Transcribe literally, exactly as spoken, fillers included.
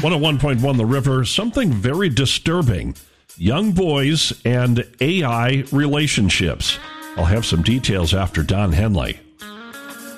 one oh one point one The River, something very disturbing. Young boys and A I relationships. I'll have some details after Don Henley.